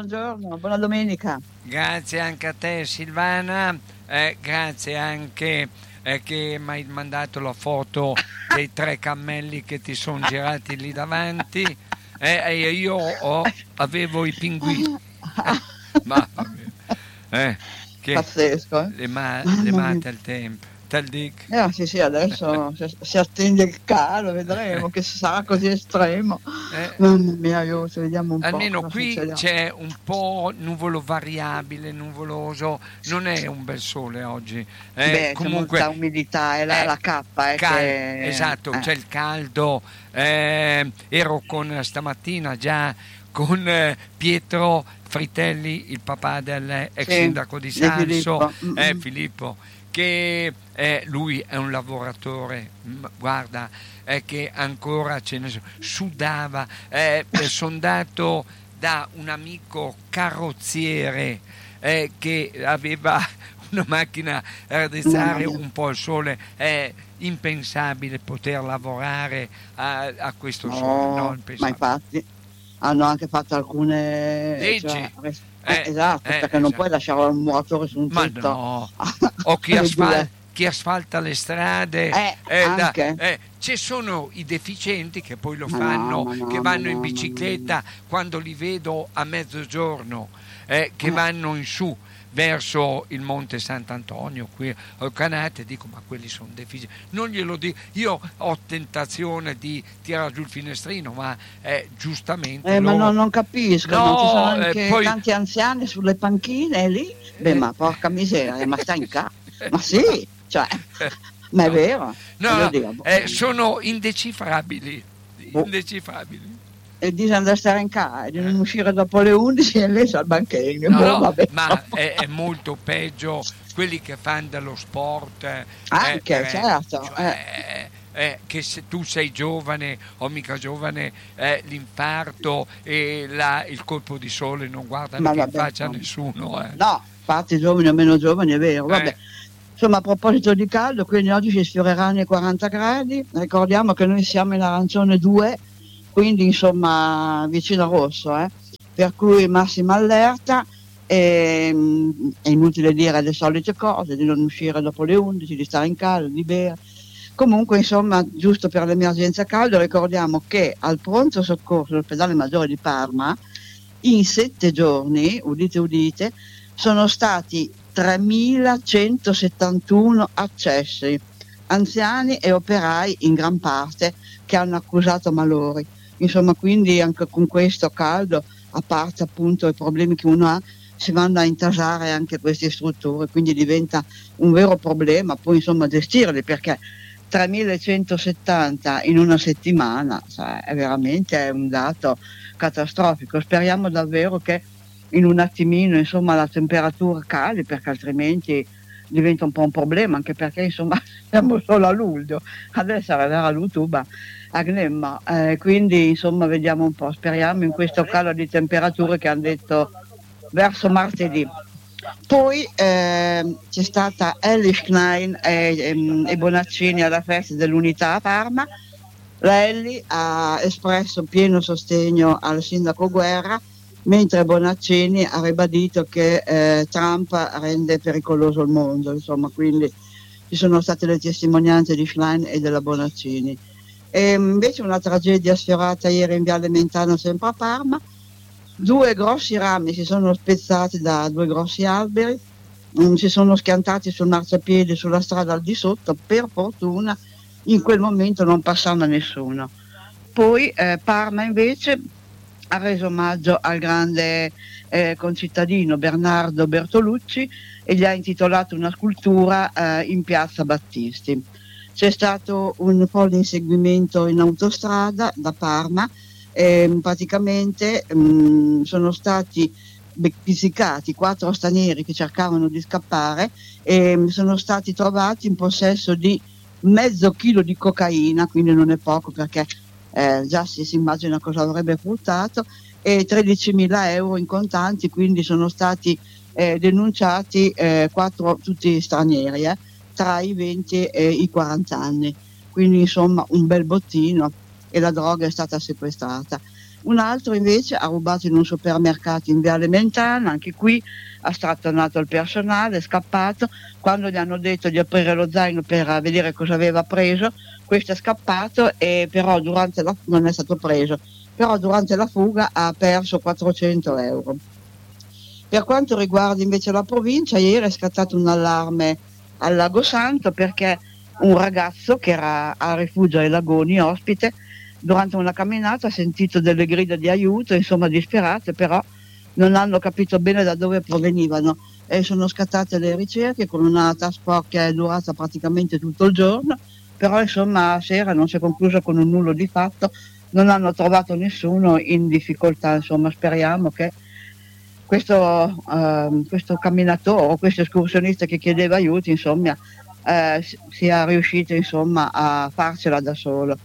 buongiorno, buona domenica. Grazie anche a te Silvana, grazie anche che mi hai mandato la foto dei tre cammelli che ti sono girati lì davanti e io avevo i pinguini. Ma che Pazzesco, le Mamma mia. mate al tempo, tal dic. Sì, adesso si attende il calo, vedremo che sarà così estremo. Eh, Mamma mia, aiuto, vediamo un po' Almeno cosa qui succederà. c'è un po' nuvolo variabile, nuvoloso, non è un bel sole oggi. Beh, c'è Comunque molta umidità, è è la cappa, che... esatto, c'è il caldo. Ero stamattina già con Pietro Fritelli, il papà del ex Sì, sindaco di di Salso, Filippo. Filippo, che lui è un lavoratore, guarda, che ancora sudava. Sono dato da un amico carrozziere che aveva una macchina a Mamma raddrizzare mia. un po' il sole. È impensabile poter lavorare a questo sole, no? No, ma Impensabile. infatti hanno anche fatto alcune, cioè, Leggi? esatto, perché non puoi Esatto. lasciare un muratore su un Ma tetto no, o alle due. chi asfalta le strade, Anche. ci sono i deficienti che poi lo Ma no, fanno, ma che no, ma vanno in no, ma no. bicicletta quando li vedo a mezzogiorno, che Eh, vanno in su verso il Monte Sant'Antonio, qui al Canate, dico ma quelli sono deficienti, non glielo dico, io ho tentazione di tirare giù il finestrino, ma giustamente ma loro... non capiscono, ci sono No, anche poi... tanti anziani sulle panchine lì. Beh, eh, ma porca miseria, ma sta in casa. Ma sì, cioè, ma è No, vero, no, voglio no, dire, boh. sono indecifrabili, Boh. indecifrabili. E dice andare a stare in casa, di Eh. non uscire dopo le 11 e lei al banchetto. No, Boh, no, vabbè. ma è molto peggio quelli che fanno dello sport, Anche, certo. che se tu sei giovane o mica giovane, l'infarto e il colpo di sole non guarda Ma mica in vabbè, faccia a nessuno. no, infatti giovani o meno giovani è vero, vabbè. Eh, Insomma, a proposito di caldo, quindi oggi si sfioreranno i 40 gradi, ricordiamo che noi siamo in arancione 2, quindi insomma vicino a rosso, per cui massima allerta, è inutile dire le solite cose, di non uscire dopo le 11, di stare in casa, di bere. Comunque, insomma, giusto per l'emergenza caldo, ricordiamo che al pronto soccorso dell'ospedale maggiore di Parma, in 7 giorni, udite udite, sono stati 3.171 accessi, anziani e operai in gran parte che hanno accusato malori. Insomma, quindi anche con questo caldo, a parte appunto i problemi che uno ha, si vanno a intasare anche queste strutture, quindi diventa un vero problema poi insomma gestirli, perché 3.170 in una settimana, cioè, è veramente un dato catastrofico. Speriamo davvero che in un attimino insomma la temperatura cali, perché altrimenti diventa un po' un problema, anche perché insomma siamo solo a luglio, adesso arriverà l'Utuba a Gnemma, quindi insomma vediamo un po', speriamo in questo calo di temperature che hanno detto verso martedì. Poi c'è stata Ellie Schlein e Bonaccini alla festa dell'Unità a Parma. La Ellie ha espresso pieno sostegno al sindaco Guerra, mentre Bonaccini ha ribadito che Trump rende pericoloso il mondo, insomma, quindi ci sono state le testimonianze di Schlein e della Bonaccini. E invece una tragedia sfiorata ieri in Viale Mentana, sempre a Parma. 2 grossi rami si sono spezzati da 2 grossi alberi, si sono schiantati sul marciapiede sulla strada al di sotto, per fortuna in quel momento non passava nessuno. Poi Parma invece ha reso omaggio al grande concittadino Bernardo Bertolucci e gli ha intitolato una scultura in piazza Battisti. C'è stato un folle inseguimento in autostrada da Parma. Praticamente sono stati pizzicati 4 stranieri che cercavano di scappare e sono stati trovati in possesso di mezzo chilo di cocaina, quindi non è poco, perché già si immagina cosa avrebbe fruttato, e 13.000 euro in contanti, quindi sono stati denunciati 4 tutti stranieri, tra i 20 e i 40 anni, quindi insomma un bel bottino, e la droga è stata sequestrata. Un altro invece ha rubato in un supermercato in Viale Mentana, anche qui ha strattonato il personale, è scappato. Quando gli hanno detto di aprire lo zaino per vedere cosa aveva preso, questo è scappato e però non è stato preso, però durante la fuga ha perso 400 euro. Per quanto riguarda invece la provincia, ieri è scattato un allarme al Lago Santo perché un ragazzo che era al rifugio ai Lagoni, ospite, durante una camminata ha sentito delle grida di aiuto, insomma disperate, però non hanno capito bene da dove provenivano e sono scattate le ricerche con una task force che è durata praticamente tutto il giorno, però insomma a sera non si è conclusa con un nulla di fatto, non hanno trovato nessuno in difficoltà, insomma speriamo che questo camminatore o questo escursionista che chiedeva aiuto insomma sia riuscito insomma a farcela da solo.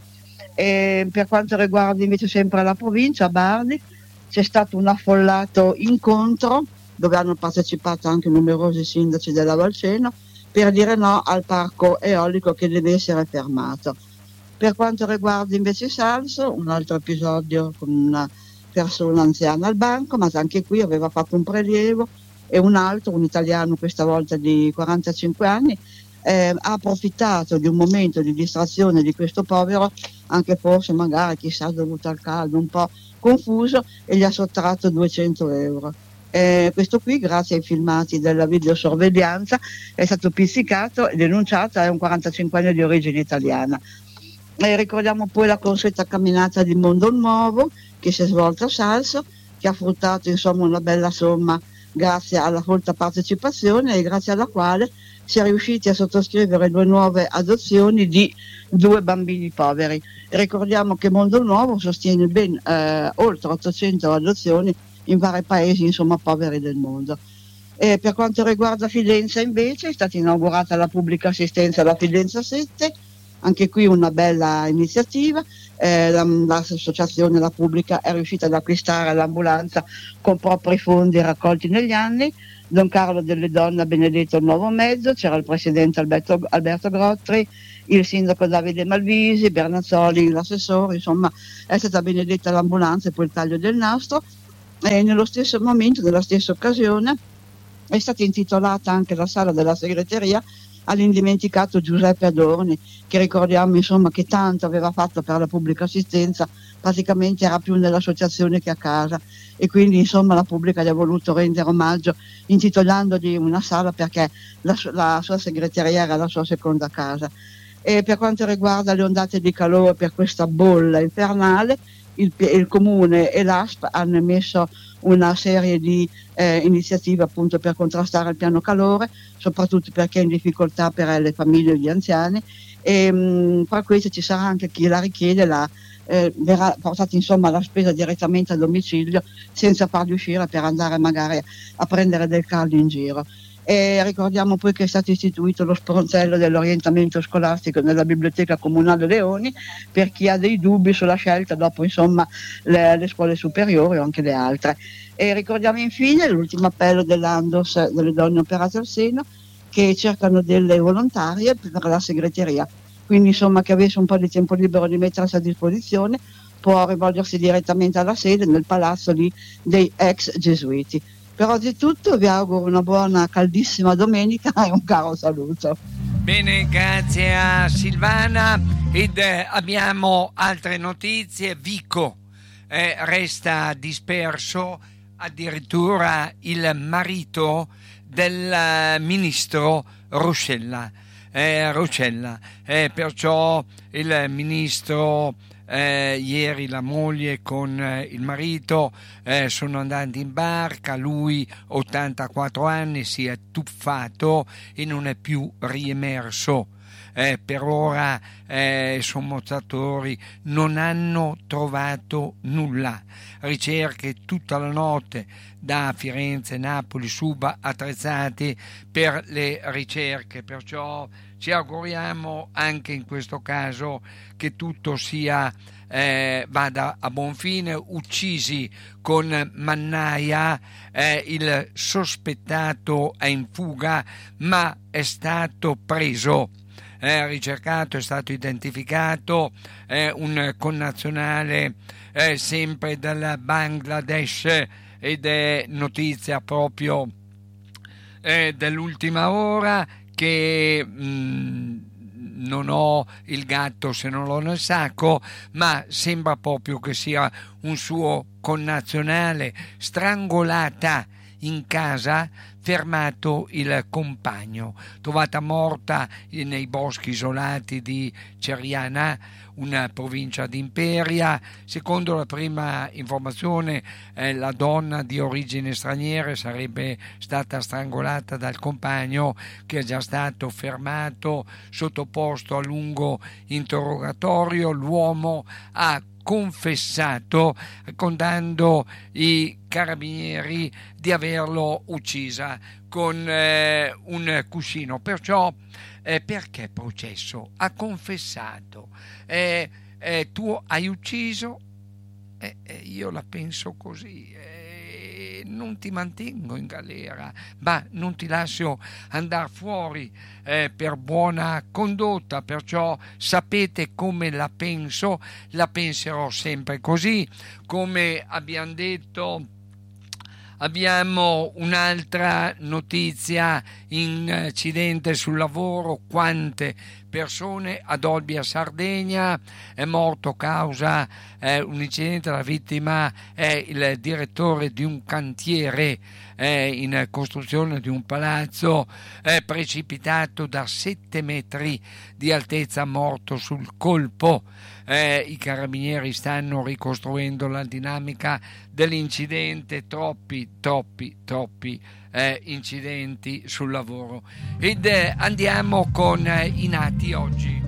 E per quanto riguarda invece sempre la provincia, a Bardi c'è stato un affollato incontro dove hanno partecipato anche numerosi sindaci della Valceno per dire no al parco eolico che deve essere fermato. Per quanto riguarda invece Salso, un altro episodio con una persona anziana al banco, ma anche qui aveva fatto un prelievo e un altro, un italiano questa volta di 45 anni, ha approfittato di un momento di distrazione di questo povero, anche forse magari chissà dovuto al caldo, un po' confuso, e gli ha sottratto 200 euro. Questo qui, grazie ai filmati della videosorveglianza, è stato pizzicato e denunciato, è un 45enne di origine italiana. Ricordiamo poi la consueta camminata di Mondo Nuovo che si è svolta a Salso, che ha fruttato insomma una bella somma grazie alla folta partecipazione e grazie alla quale si è riusciti a sottoscrivere 2 nuove adozioni di 2 bambini poveri. Ricordiamo che Mondo Nuovo sostiene ben oltre 800 adozioni in vari paesi insomma poveri del mondo. Per quanto riguarda Fidenza invece è stata inaugurata la pubblica assistenza alla Fidenza 7, anche qui una bella iniziativa. L'associazione La Pubblica è riuscita ad acquistare l'ambulanza con propri fondi raccolti negli anni. Don Carlo delle Donne ha benedetto il nuovo mezzo, c'era il presidente Alberto Grottri, il sindaco Davide Malvisi, Bernazzoli, l'assessore, insomma è stata benedetta l'ambulanza e poi il taglio del nastro, e nello stesso momento, nella stessa occasione, è stata intitolata anche la sala della segreteria all'indimenticato Giuseppe Adorni, che ricordiamo insomma che tanto aveva fatto per la pubblica assistenza, praticamente era più nell'associazione che a casa, e quindi insomma la pubblica gli ha voluto rendere omaggio intitolandogli una sala perché la sua segreteria era la sua seconda casa. E per quanto riguarda le ondate di calore per questa bolla infernale, il Comune e l'ASP hanno emesso una serie di iniziative appunto per contrastare il piano calore, soprattutto perché è in difficoltà per le famiglie e gli anziani, e fra queste ci sarà anche chi la richiede, verrà portata insomma la spesa direttamente a domicilio senza farli uscire per andare magari a prendere del caldo in giro. E ricordiamo poi che è stato istituito lo sportello dell'orientamento scolastico nella Biblioteca Comunale Leoni per chi ha dei dubbi sulla scelta dopo insomma le scuole superiori o anche le altre. E ricordiamo infine l'ultimo appello dell'Andos delle donne operate al seno, che cercano delle volontarie per la segreteria, quindi insomma chi avesse un po' di tempo libero di mettersi a disposizione può rivolgersi direttamente alla sede nel palazzo lì dei ex gesuiti. Per oggi è tutto, vi auguro una buona caldissima domenica e un caro saluto. Bene, grazie a Silvana. Ed abbiamo altre notizie. Vico resta disperso, addirittura il marito del ministro Roccella. Perciò il ministro ieri, la moglie con il marito sono andati in barca, lui 84 anni si è tuffato e non è più riemerso. Per ora i sommozatori non hanno trovato nulla, ricerche tutta la notte da Firenze, Napoli, Suba attrezzati per le ricerche, perciò ci auguriamo anche in questo caso che tutto sia vada a buon fine. Uccisi con mannaia, il sospettato è in fuga ma è stato preso, ricercato, è stato identificato, un connazionale sempre dal Bangladesh, ed è notizia proprio dell'ultima ora che non ho il gatto se non l'ho nel sacco, ma sembra proprio che sia un suo connazionale, strangolata in casa, fermato il compagno, trovata morta nei boschi isolati di Ceriana, una provincia di Imperia. Secondo la prima informazione, la donna di origine straniera sarebbe stata strangolata dal compagno, che è già stato fermato, sottoposto a lungo interrogatorio. L'uomo ha confessato, raccontando i carabinieri di averlo uccisa con un cuscino. Perciò perché processo? Ha confessato. Tu hai ucciso? Io la penso così. Non ti mantengo in galera, ma non ti lascio andare fuori per buona condotta. Perciò sapete come la penso, la penserò sempre così. Come abbiamo detto, abbiamo un'altra notizia: incidente sul lavoro. Quante persone ad Olbia, Sardegna, è morto causa un incidente. La vittima è il direttore di un cantiere in costruzione di un palazzo, precipitato da 7 metri di altezza, morto sul colpo. I carabinieri stanno ricostruendo la dinamica dell'incidente. Troppi incidenti sul lavoro. Ed andiamo con i nati oggi.